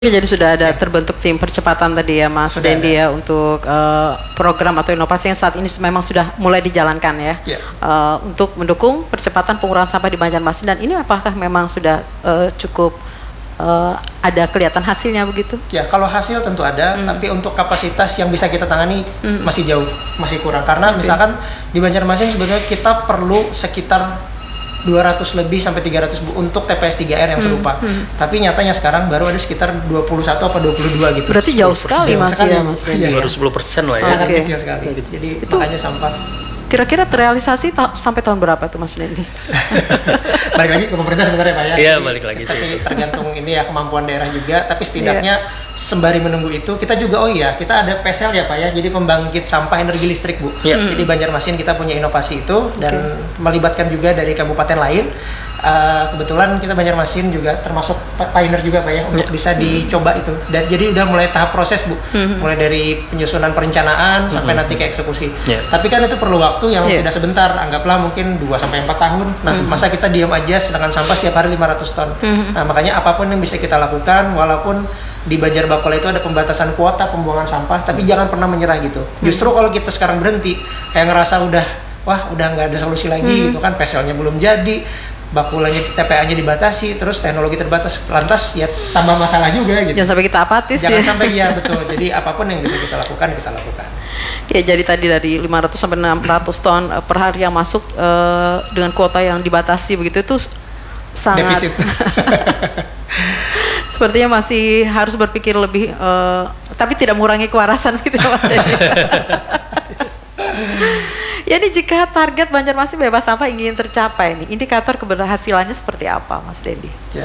Jadi sudah ada terbentuk tim percepatan tadi ya Mas Dendi ya untuk program atau inovasi yang saat ini memang sudah mulai dijalankan ya, untuk mendukung percepatan pengurangan sampah di Banjarmasin. Dan ini apakah memang sudah cukup ada kelihatan hasilnya begitu? Ya, kalau hasil tentu ada, tapi untuk kapasitas yang bisa kita tangani masih jauh, masih kurang. Karena misalkan di Banjarmasin sebetulnya kita perlu sekitar 200 lebih sampai 300 untuk TPS 3R yang serupa. Tapi nyatanya sekarang baru ada sekitar 21 atau 22 gitu. Berarti jauh sekali Mas ya Mas Dendi. Baru 10% lah ya. Sangat kecil sekali. Jadi itu, makanya sampah. Kira-kira terrealisasi sampai tahun berapa tuh Mas Dendi? Balik lagi ke pemerintah sebenarnya Pak ya. Iya, balik lagi sih. Tapi tergantung ini ya kemampuan daerah juga. Tapi setidaknya sembari menunggu itu kita juga kita ada PSL ya Pak ya. Jadi pembangkit sampah energi listrik Bu. Jadi Banjarmasin kita punya inovasi itu dan melibatkan juga dari kabupaten lain. Kebetulan kita Banjarmasin juga termasuk pioneer juga Pak ya untuk bisa dicoba itu. Dan jadi udah mulai tahap proses Bu. Mulai dari penyusunan perencanaan sampai nanti ke eksekusi. Tapi kan itu perlu waktu yang tidak sebentar. Anggaplah mungkin 2 sampai 4 tahun. Nah, masa kita diam aja sedangkan sampah setiap hari 500 ton. Nah, makanya apapun yang bisa kita lakukan walaupun di Banjar Bakola itu ada pembatasan kuota pembuangan sampah, tapi jangan pernah menyerah gitu. Justru kalau kita sekarang berhenti, kayak ngerasa udah nggak ada solusi lagi gitu kan, PSL-nya belum jadi, bakulanya TPA-nya dibatasi, terus teknologi terbatas, lantas ya tambah masalah juga gitu. Jangan sampai kita apatis Jangan sampai betul. Jadi apapun yang bisa kita lakukan, kita lakukan. Ya, jadi tadi dari 500 sampai 600 ton per hari yang masuk dengan kuota yang dibatasi begitu itu sangat defisit. Sepertinya masih harus berpikir lebih, tapi tidak mengurangi kewarasan gitu ya Mas Dendi. Ya, ini jika target Banjarmasin bebas sampah ingin tercapai nih, indikator keberhasilannya seperti apa Mas Dendi? Ya.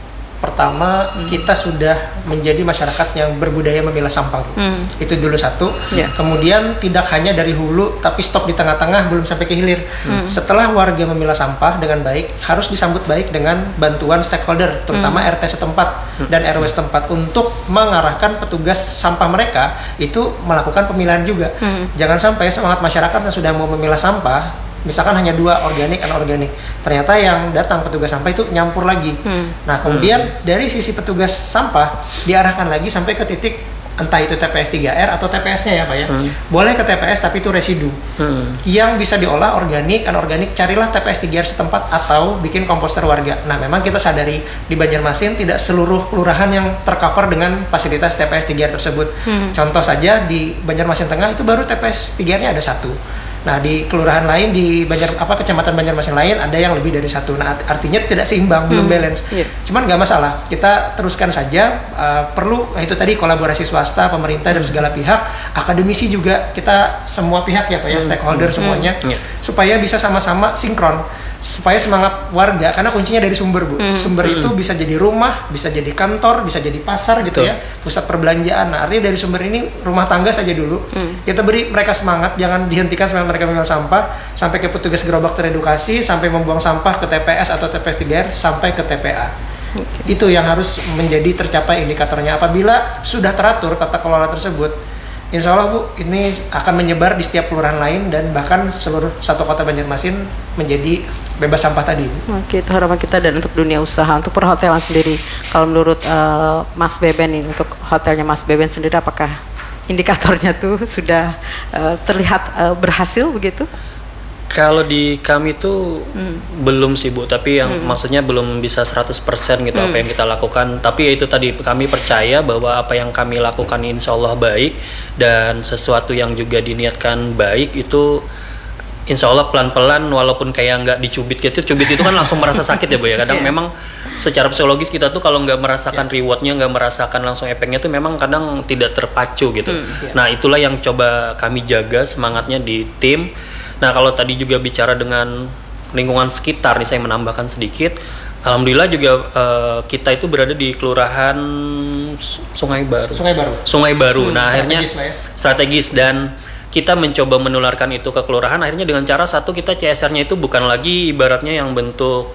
Pertama, kita sudah menjadi masyarakat yang berbudaya memilah sampah. Itu dulu satu. Kemudian tidak hanya dari hulu, tapi stop di tengah-tengah, belum sampai ke hilir. Setelah warga memilah sampah dengan baik, harus disambut baik dengan bantuan stakeholder, terutama RT setempat dan RW setempat untuk mengarahkan petugas sampah mereka itu melakukan pemilihan juga. Jangan sampai semangat masyarakat yang sudah mau memilah sampah, misalkan hanya 2 organik, anorganik, ternyata yang datang petugas sampah itu nyampur lagi. Nah, kemudian dari sisi petugas sampah diarahkan lagi sampai ke titik entah itu TPS 3R atau TPS-nya ya Pak ya. Boleh ke TPS tapi itu residu. Yang bisa diolah organik, anorganik, carilah TPS 3R setempat atau bikin komposter warga. Nah, memang kita sadari di Banjarmasin tidak seluruh kelurahan yang tercover dengan fasilitas TPS 3R tersebut. Contoh saja di Banjarmasin Tengah itu baru TPS 3R-nya ada 1. Nah, di kelurahan lain di kecamatan Banjarmasin lain ada yang lebih dari 1. Nah, artinya tidak seimbang, belum balance. Cuman nggak masalah, kita teruskan saja. Perlu itu tadi kolaborasi swasta, pemerintah dan segala pihak, akademisi juga, kita semua pihak ya Pak ya, stakeholder semuanya, supaya bisa sama-sama sinkron, supaya semangat warga, karena kuncinya dari sumber Bu. Sumber itu bisa jadi rumah, bisa jadi kantor, bisa jadi pasar gitu ya, pusat perbelanjaan. Nah, artinya dari sumber ini rumah tangga saja dulu. Kita beri mereka semangat, jangan dihentikan sampai mereka memilah sampah, sampai ke petugas gerobak teredukasi, sampai membuang sampah ke TPS atau TPS 3R, sampai ke TPA. Itu yang harus menjadi tercapai indikatornya. Apabila sudah teratur tata kelola tersebut, insya Allah Bu, ini akan menyebar di setiap kelurahan lain dan bahkan seluruh satu kota Banjarmasin menjadi bebas sampah tadi. Oke, itu harapan kita. Dan untuk dunia usaha, untuk perhotelan sendiri, kalau menurut Mas Beben ini, untuk hotelnya Mas Beben sendiri, apakah indikatornya tuh sudah terlihat berhasil begitu? Kalau di kami tuh belum sih Bu, tapi yang maksudnya belum bisa 100% gitu apa yang kita lakukan. Tapi ya itu tadi, kami percaya bahwa apa yang kami lakukan insya Allah baik, dan sesuatu yang juga diniatkan baik itu insya Allah pelan-pelan, walaupun kayak nggak dicubit gitu. Cubit itu kan langsung merasa sakit ya Bu ya. Kadang memang secara psikologis kita tuh kalau nggak merasakan rewardnya, nggak merasakan langsung efeknya tuh memang kadang tidak terpacu gitu. Nah, itulah yang coba kami jaga semangatnya di tim. Nah, kalau tadi juga bicara dengan lingkungan sekitar nih, saya menambahkan sedikit. Alhamdulillah juga kita itu berada di kelurahan Sungai Baru. Nah, akhirnya strategis, dan kita mencoba menularkan itu ke kelurahan. Akhirnya dengan cara satu, kita CSR-nya itu bukan lagi ibaratnya yang bentuk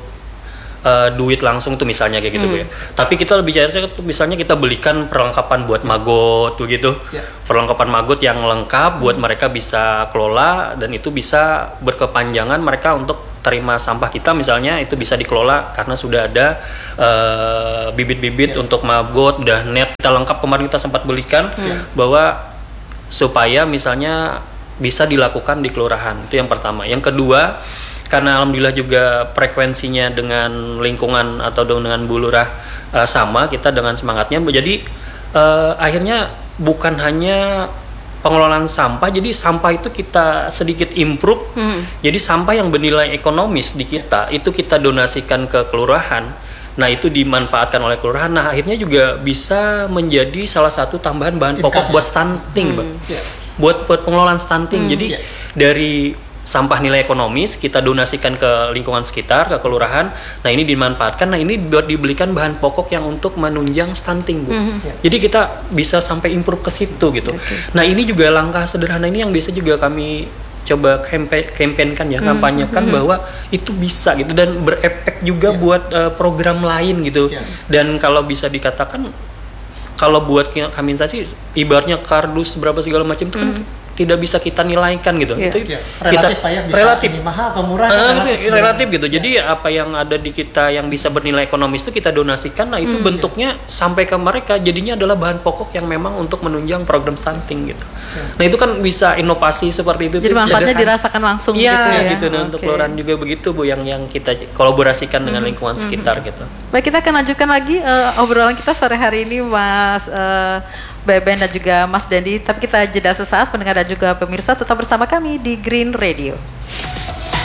duit langsung tuh misalnya kayak gitu Bu ya. Tapi kita lebih bicara misalnya kita belikan perlengkapan buat magot begitu. Perlengkapan magot yang lengkap buat mereka bisa kelola, dan itu bisa berkepanjangan mereka untuk terima sampah kita misalnya itu bisa dikelola karena sudah ada bibit-bibit untuk maggot, udah net kita lengkap, kemarin kita sempat belikan bahwa supaya misalnya bisa dilakukan di kelurahan. Itu yang pertama. Yang kedua, karena alhamdulillah juga frekuensinya dengan lingkungan atau dengan Bu Lurah sama, kita dengan semangatnya. Jadi akhirnya bukan hanya pengelolaan sampah, jadi sampah itu kita sedikit improve. Jadi sampah yang bernilai ekonomis di kita itu kita donasikan ke kelurahan. Nah, itu dimanfaatkan oleh kelurahan. Nah, akhirnya juga bisa menjadi salah satu tambahan bahan pokok buat stunting, Bang. Buat pengelolaan stunting. Jadi dari sampah nilai ekonomis kita donasikan ke lingkungan sekitar, ke kelurahan. Nah, ini dimanfaatkan. Nah, ini buat dibelikan bahan pokok yang untuk menunjang stunting, Bu. Jadi kita bisa sampai improve ke situ gitu. Nah, ini juga langkah sederhana ini yang biasa juga kami coba kampanyekan ya, kampanyekan bahwa itu bisa gitu dan berefek juga buat program lain gitu. Dan kalau bisa dikatakan kalau buat kami instansi ibaratnya kardus berapa segala macam itu kan tidak bisa kita nilaikan gitu. Itu relatif Pak ya, bisa relatif ini mahal atau murah relatif gitu. Jadi apa yang ada di kita yang bisa bernilai ekonomis itu kita donasikan. Nah, itu bentuknya sampai ke mereka jadinya adalah bahan pokok yang memang untuk menunjang program stunting gitu. Nah, itu kan bisa inovasi seperti itu. Jadi manfaatnya dirasakan langsung gitu ya. Gitu. Dan untuk kelurahan juga begitu, Bu, yang kita kolaborasikan dengan lingkungan sekitar gitu. Baik, kita akan lanjutkan lagi obrolan kita sore hari ini, Mas Beben dan juga Mas Dendi. Tapi kita jeda sesaat, pendengar dan juga pemirsa tetap bersama kami di Green Radio.